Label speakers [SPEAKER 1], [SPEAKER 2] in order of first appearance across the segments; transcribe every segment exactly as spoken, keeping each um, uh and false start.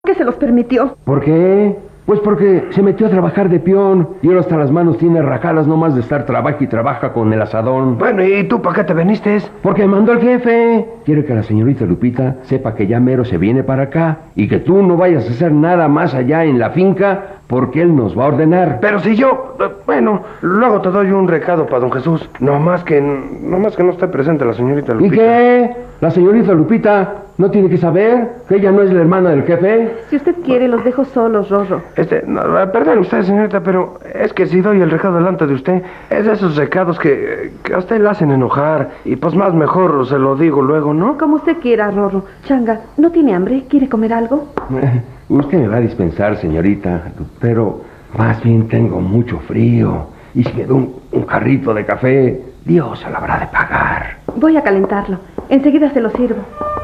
[SPEAKER 1] ¿Qué se los permitió?
[SPEAKER 2] ¿Por qué? Pues porque se metió a trabajar de peón y ahora hasta las manos tiene rajadas nomás de estar trabaja y trabaja con el asadón.
[SPEAKER 3] Bueno, ¿y tú para qué te viniste?
[SPEAKER 2] Porque mandó el jefe. Quiere que la señorita Lupita sepa que ya mero se viene para acá y que tú no vayas a hacer nada más allá en la finca porque él nos va a ordenar.
[SPEAKER 3] Pero si yo... Bueno, luego te doy un recado para don Jesús. No más que... No más que no esté presente la señorita Lupita.
[SPEAKER 2] ¿Y qué? La señorita Lupita no tiene que saber que ella no es la hermana del jefe.
[SPEAKER 1] Si usted quiere, los dejo solos, Rorro.
[SPEAKER 3] Este... No, perdón usted, señorita, pero es que si doy el recado delante de usted, es de esos recados que, que a usted le hacen enojar. Y pues más mejor se lo digo luego, ¿no?
[SPEAKER 1] Como usted quiera, Rorro. Changa, ¿no tiene hambre? ¿Quiere comer algo?
[SPEAKER 2] Usted me va a dispensar, señorita, pero más bien tengo mucho frío. Y si me da un, un jarrito de café, Dios se lo habrá de pagar.
[SPEAKER 1] Voy a calentarlo. Enseguida se lo sirvo.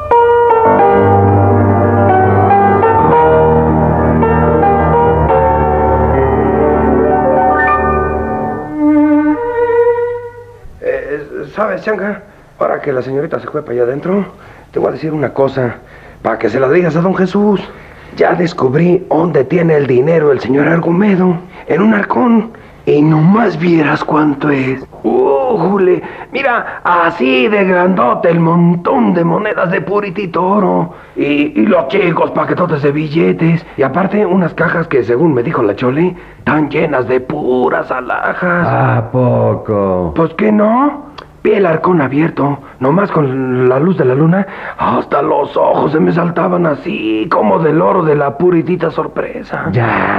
[SPEAKER 3] Eh, ¿Sabes, Changa? Ahora que la señorita se fue para allá adentro, te voy a decir una cosa, para que se la digas a don Jesús. Ya descubrí dónde tiene el dinero el señor Argumedo, en un arcón. Y nomás vieras cuánto es. ¡Uh, jule! Mira, así de grandote el montón de monedas de puritito oro. Y, y los chicos paquetotes de billetes. Y aparte unas cajas que, según me dijo la Chole, están llenas de puras alhajas.
[SPEAKER 2] ¿A poco?
[SPEAKER 3] Pues que no. Vi el arcón abierto, nomás con la luz de la luna, hasta los ojos se me saltaban así, como del oro de la puritita sorpresa.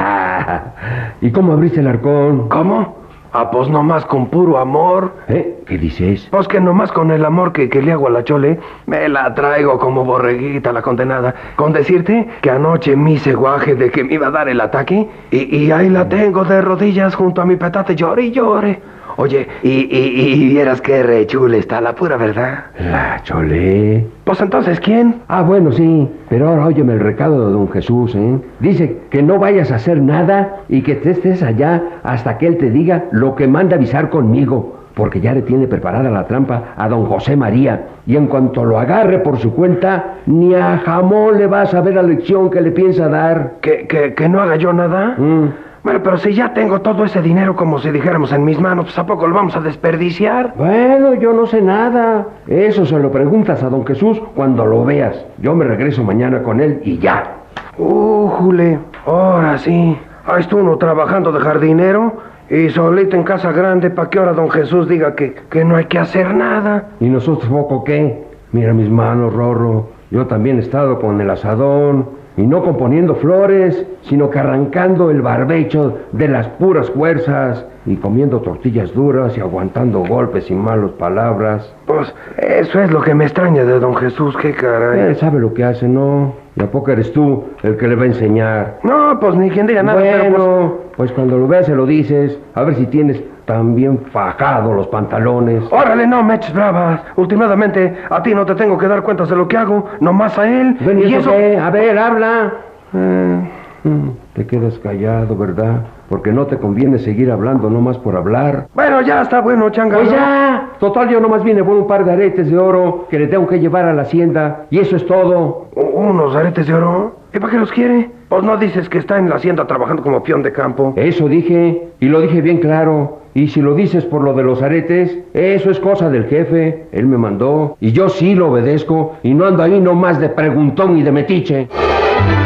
[SPEAKER 2] Ya. ¿Y cómo abriste el arcón?
[SPEAKER 3] ¿Cómo? Ah, pues nomás con puro amor.
[SPEAKER 2] ¿Eh? ¿Qué dices?
[SPEAKER 3] Pues que nomás con el amor que, que le hago a la Chole, me la traigo como borreguita la condenada. Con decirte que anoche me hice guaje de que me iba a dar el ataque, y, y ahí la tengo de rodillas junto a mi petate, llore y llore. Oye, y, y, y vieras qué re chula está, la pura verdad.
[SPEAKER 2] La Chole.
[SPEAKER 3] Pues entonces, ¿quién?
[SPEAKER 2] Ah, bueno, sí. Pero ahora óyeme el recado de don Jesús, ¿eh? Dice que no vayas a hacer nada y que te estés allá hasta que él te diga lo que manda avisar conmigo. Porque ya le tiene preparada la trampa a don José María. Y en cuanto lo agarre por su cuenta, ni a jamón le va a saber la lección que le piensa dar.
[SPEAKER 3] ¿Que, que, que no haga yo nada?
[SPEAKER 2] Mm.
[SPEAKER 3] Bueno, pero si ya tengo todo ese dinero como si dijéramos en mis manos, pues ¿a poco lo vamos a desperdiciar?
[SPEAKER 2] Bueno, yo no sé nada. Eso se lo preguntas a don Jesús cuando lo veas. Yo me regreso mañana con él y ya.
[SPEAKER 3] Uh, jule, ahora sí. Ahí estuvo uno trabajando de jardinero y solito en casa grande para que ahora don Jesús diga que, que no hay que hacer nada.
[SPEAKER 2] ¿Y nosotros poco qué? Mira mis manos, Rorro. Yo también he estado con el asadón. Y no componiendo flores, sino que arrancando el barbecho de las puras fuerzas y comiendo tortillas duras y aguantando golpes y malas palabras.
[SPEAKER 3] Pues eso es lo que me extraña de don Jesús, qué caray.
[SPEAKER 2] Él sabe lo que hace, ¿no? ¿Y a poco eres tú el que le va a enseñar?
[SPEAKER 3] No, pues ni quien diga nada,
[SPEAKER 2] bueno,
[SPEAKER 3] pero pues...
[SPEAKER 2] pues cuando lo veas se lo dices, a ver si tienes también fajado los pantalones.
[SPEAKER 3] Órale, no me eches bravas. Últimamente a ti no te tengo que dar cuentas de lo que hago, nomás a él.
[SPEAKER 2] Ven, ¿y
[SPEAKER 3] y
[SPEAKER 2] eso
[SPEAKER 3] eso...
[SPEAKER 2] qué? A ver, habla. Eh, mm, te quedas callado, ¿verdad? Porque no te conviene seguir hablando nomás por hablar.
[SPEAKER 3] Bueno, ya está bueno, Changa.
[SPEAKER 2] Pues ya. Total, yo nomás vine por un par de aretes de oro que le tengo que llevar a la hacienda. Y eso es todo.
[SPEAKER 3] ¿Unos aretes de oro? ¿Y para qué los quiere? Pues no dices que está en la hacienda trabajando como peón de campo.
[SPEAKER 2] Eso dije, y lo dije bien claro. Y si lo dices por lo de los aretes, eso es cosa del jefe. Él me mandó, y yo sí lo obedezco, y no ando ahí nomás de preguntón y de metiche.